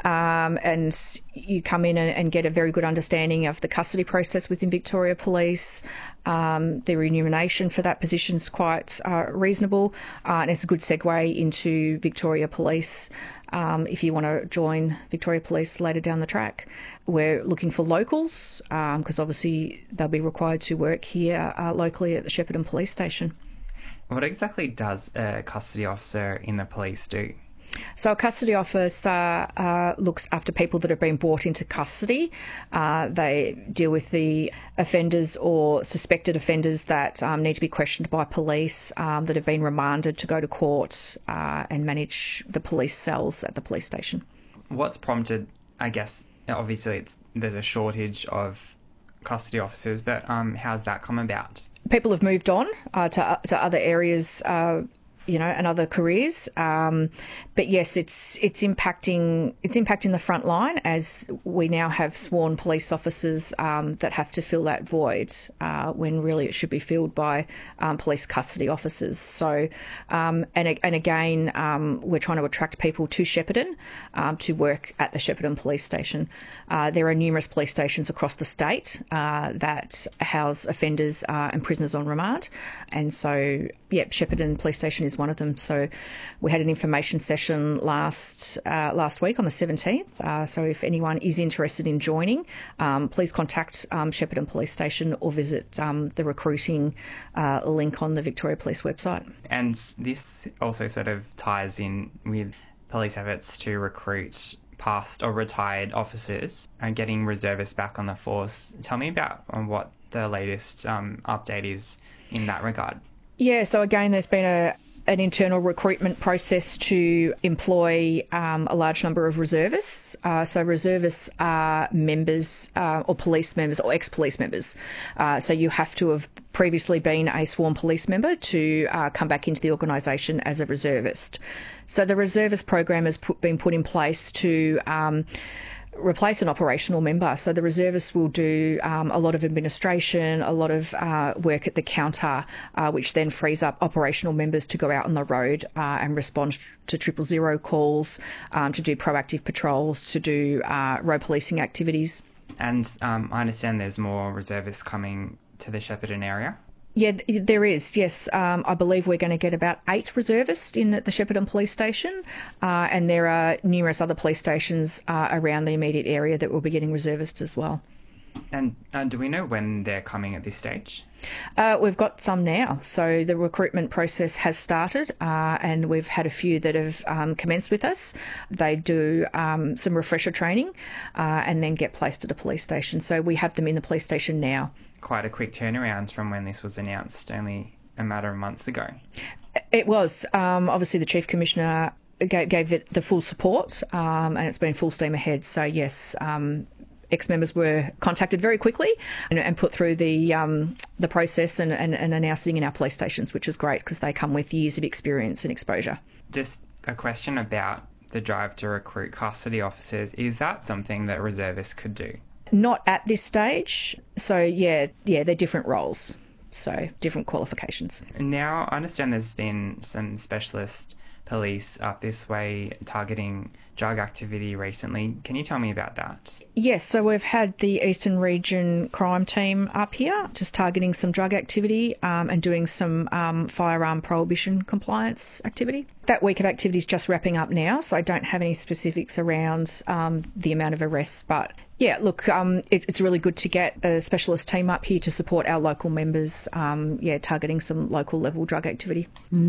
and you come in and get a very good understanding of the custody process within Victoria Police. The remuneration for that position is quite reasonable, and it's a good segue into Victoria Police if you want to join Victoria Police later down the track. We're looking for locals because obviously they'll be required to work here locally at the Shepparton Police Station. What exactly does a custody officer in the police do? So a custody officer looks after people that have been brought into custody. They deal with the offenders or suspected offenders that need to be questioned by police, that have been remanded to go to court and manage the police cells at the police station. What's prompted, I guess, obviously there's a shortage of custody officers, but how's that come about? People have moved on to other areas and other careers. But yes, it's impacting the front line, as we now have sworn police officers that have to fill that void when really it should be filled by police custody officers. So, and again, we're trying to attract people to Shepparton to work at the Shepparton Police Station. There are numerous police stations across the state that house offenders and prisoners on remand. And so, Shepparton Police Station is one of them. So we had an information session last week on the 17th. So if anyone is interested in joining, please contact Shepparton Police Station or visit the recruiting link on the Victoria Police website. And this also sort of ties in with police efforts to recruit past or retired officers and getting reservists back on the force. Tell me about what the latest update is in that regard. Yeah, so again, there's been an internal recruitment process to employ a large number of reservists. So reservists are members or police members or ex-police members. So you have to have previously been a sworn police member to come back into the organisation as a reservist. So the reservist program has been put in place to replace an operational member. So the reservists will do a lot of administration, a lot of work at the counter, which then frees up operational members to go out on the road and respond to 000 calls, to do proactive patrols, to do road policing activities. And I understand there's more reservists coming to the Shepparton area. Yeah, there is, yes. I believe we're going to get about 8 reservists in at the Shepparton Police Station, and there are numerous other police stations around the immediate area that will be getting reservists as well. And do we know when they're coming at this stage? We've got some now. So the recruitment process has started, and we've had a few that have commenced with us. They do some refresher training and then get placed at a police station. So we have them in the police station now. Quite a quick turnaround from when this was announced only a matter of months ago. It was. Obviously, the Chief Commissioner gave it the full support, and it's been full steam ahead. So, yes, ex-members were contacted very quickly and put through the process and are now sitting in our police stations, which is great because they come with years of experience and exposure. Just a question about the drive to recruit custody officers. Is that something that reservists could do? Not at this stage. So, yeah, they're different roles, so different qualifications. Now, I understand there's been some specialist police up this way targeting drug activity recently. Can you tell me about that? Yes, so we've had the Eastern Region crime team up here just targeting some drug activity and doing some firearm prohibition compliance activity. That week of activity is just wrapping up now, so I don't have any specifics around the amount of arrests, but yeah, look, it's really good to get a specialist team up here to support our local members, targeting some local level drug activity.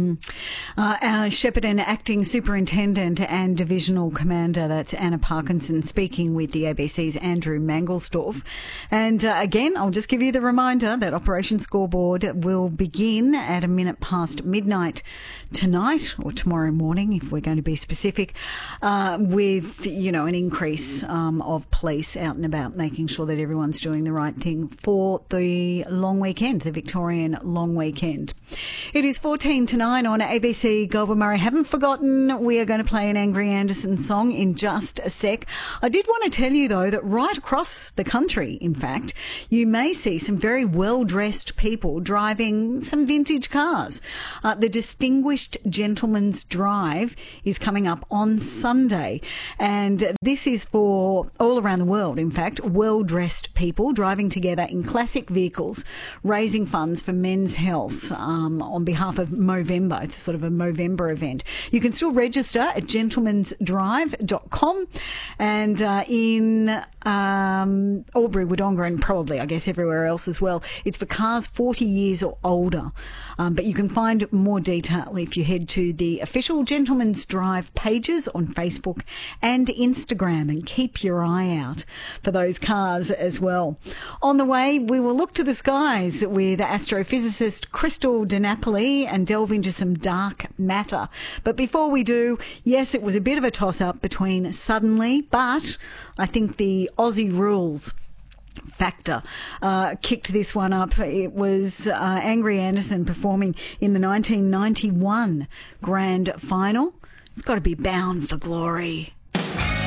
Our Shepparton Acting Superintendent and Divisional Commander, that's Anna Parkinson, speaking with the ABC's Andrew Mangelsdorf. And again, I'll just give you the reminder that Operation Scoreboard will begin at 1:05 midnight tonight, or tomorrow morning, if we're going to be specific, with, an increase of police out and about, making sure that everyone's doing the right thing for the long weekend, the Victorian long weekend. It is 9:14 on ABC Goulburn Murray. Haven't forgotten, we are going to play an Angry Anderson song in just a sec. I did want to tell you, though, that right across the country, in fact, you may see some very well-dressed people driving some vintage cars. The Distinguished Gentleman's Drive is coming up on Sunday, and this is for all around the world, in fact, well-dressed people driving together in classic vehicles, raising funds for men's health on behalf of Movember. It's sort of a Movember event. You can still register at gentlemansdrive.com, and in Albury, Wodonga, and probably, I guess, everywhere else as well. It's for cars 40 years or older. But you can find more detail if you head to the official Gentleman's Drive pages on Facebook and Instagram, and keep your eye out for those cars as well. On the way, we will look to the skies with astrophysicist Crystal DiNapoli and delve into some dark matter. But before we do, yes, it was a bit of a toss-up between Suddenly, but I think the Aussie Rules factor kicked this one up. It was Angry Anderson performing in the 1991 grand final. It's got to be Bound for Glory.